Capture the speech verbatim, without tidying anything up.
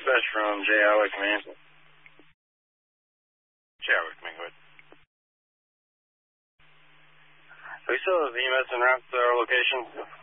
dispatch from J. Highway Command. J. Highway Command, go ahead. We still have E M S en route to our location.